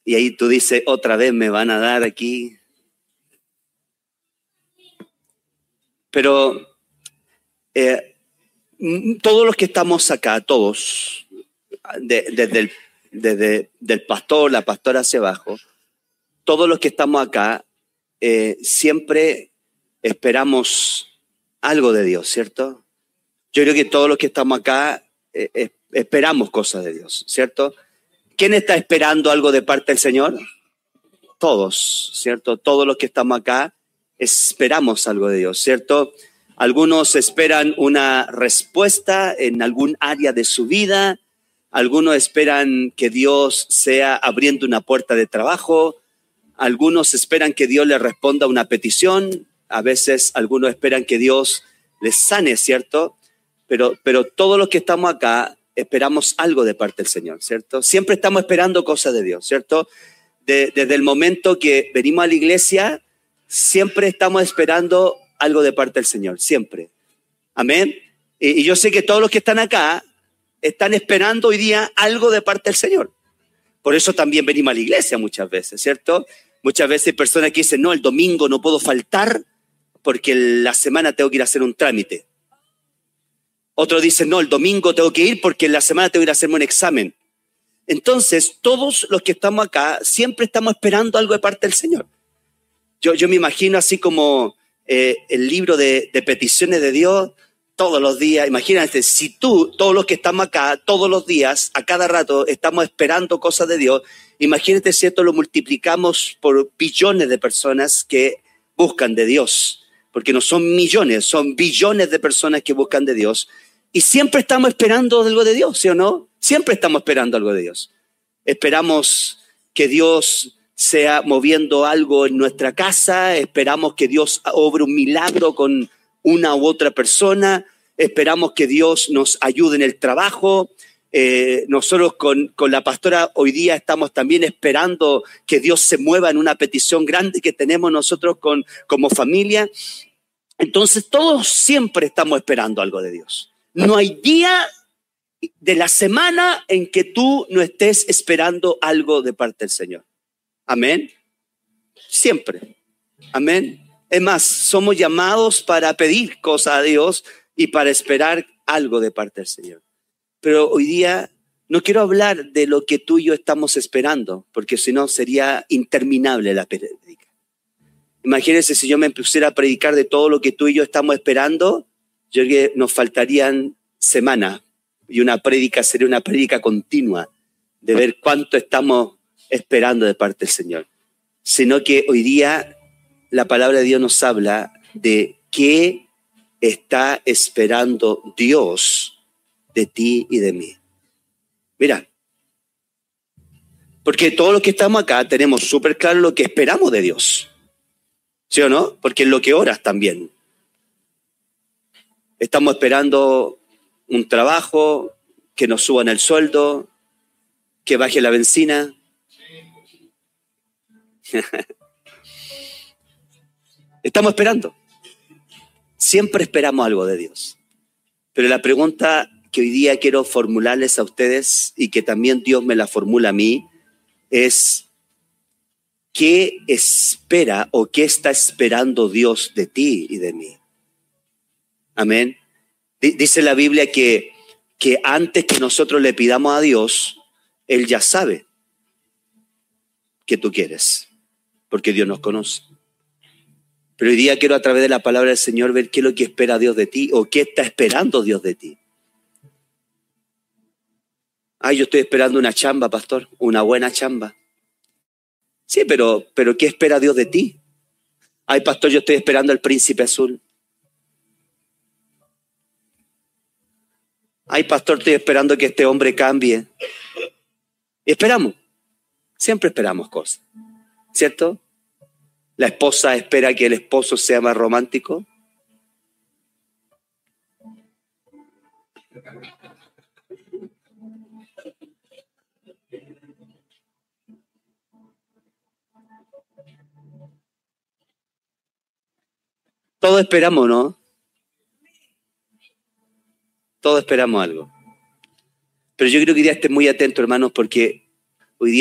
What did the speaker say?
Y ahí tú dices, otra vez me van a dar aquí. Pero todos los que estamos acá, todos, desde el pastor, la pastora hacia abajo, todos los que estamos acá, siempre esperamos algo de Dios, ¿cierto? Yo creo que todos los que estamos acá esperamos cosas de Dios, ¿cierto? ¿Quién está esperando algo de parte del Señor? Todos, ¿cierto? Todos los que estamos acá esperamos algo de Dios, ¿cierto? Algunos esperan una respuesta en algún área de su vida. Algunos esperan que Dios sea abriendo una puerta de trabajo. Algunos esperan que Dios les responda una petición. A veces algunos esperan que Dios les sane, ¿cierto? Pero todos los que estamos acá esperamos algo de parte del Señor, ¿cierto? Siempre estamos esperando cosas de Dios, ¿cierto? Desde el momento que venimos a la iglesia, siempre estamos esperando algo de parte del Señor, siempre. Amén. Y yo sé que todos los que están acá están esperando hoy día algo de parte del Señor. Por eso también venimos a la iglesia muchas veces, ¿cierto? Muchas veces hay personas que dicen, no, el domingo no puedo faltar porque la semana tengo que ir a hacer un trámite. Otros dicen, no, el domingo tengo que ir porque en la semana tengo que ir a hacerme un examen. Entonces, todos los que estamos acá siempre estamos esperando algo de parte del Señor. Yo me imagino así como el libro de peticiones de Dios todos los días. Imagínate, si todos los que estamos acá, todos los días, a cada rato, estamos esperando cosas de Dios, imagínate si esto lo multiplicamos por billones de personas que buscan de Dios. Porque no son millones, son billones de personas que buscan de Dios. Y siempre estamos esperando algo de Dios, ¿sí o no? Siempre estamos esperando algo de Dios. Esperamos que Dios sea moviendo algo en nuestra casa, esperamos que Dios obre un milagro con una u otra persona, esperamos que Dios nos ayude en el trabajo. Nosotros con la pastora hoy día estamos también esperando que Dios se mueva en una petición grande que tenemos nosotros como familia. Entonces todos siempre estamos esperando algo de Dios. No hay día de la semana en que tú no estés esperando algo de parte del Señor. Amén. Siempre. Amén. Es más, somos llamados para pedir cosas a Dios y para esperar algo de parte del Señor. Pero hoy día no quiero hablar de lo que tú y yo estamos esperando, porque si no sería interminable la prédica. Imagínense si yo me pusiera a predicar de todo lo que tú y yo estamos esperando, yo creo que nos faltarían semanas y una prédica sería una prédica continua de ver cuánto estamos esperando de parte del Señor. Sino que hoy día la palabra de Dios nos habla de qué está esperando Dios de ti y de mí. Mira, porque todos los que estamos acá tenemos súper claro lo que esperamos de Dios. ¿Sí o no? Porque es lo que oras también. Estamos esperando un trabajo, que nos suban el sueldo, que baje la benzina. Estamos esperando. Siempre esperamos algo de Dios. Pero la pregunta que hoy día quiero formularles a ustedes y que también Dios me la formula a mí es: ¿qué espera o qué está esperando Dios de ti y de mí? Amén. Dice la Biblia que antes que nosotros le pidamos a Dios, Él ya sabe que tú quieres, porque Dios nos conoce. Pero hoy día quiero, a través de la palabra del Señor, ver qué es lo que espera Dios de ti o qué está esperando Dios de ti. Ay, yo estoy esperando una chamba, pastor, una buena chamba. Sí, pero ¿qué espera Dios de ti? Ay, pastor, yo estoy esperando al príncipe azul. Ay, pastor, estoy esperando que este hombre cambie. Y esperamos. Siempre esperamos cosas, ¿cierto? La esposa espera que el esposo sea más romántico. Todos esperamos, ¿no? Todos esperamos algo. Pero yo creo que ya estén muy atentos, hermanos, porque